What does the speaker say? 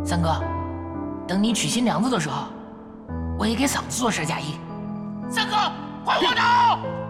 三哥，等你娶新娘子的时候，我也给嫂子做事嫁衣。三哥，快我找！